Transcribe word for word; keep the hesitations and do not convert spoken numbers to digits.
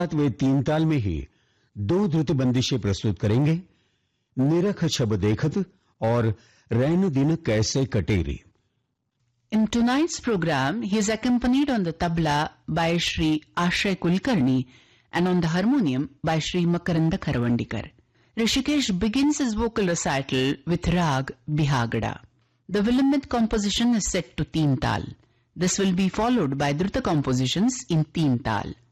वे तीन ताल में ही दो द्रुत बंदिशें प्रस्तुत करेंगे, निरख छब देखत और रैन दिन कैसे कटेरी। In tonight's program, he is accompanied on the tabla by Shri Ashay Kulkarni and on the harmonium by Shri Makaranda Kharavandikar. Rishikesh begins his vocal recital with Rag Bihagada. The Vilamit composition is set to Teen Tal. This will be followed by Druta compositions in Teen Tal.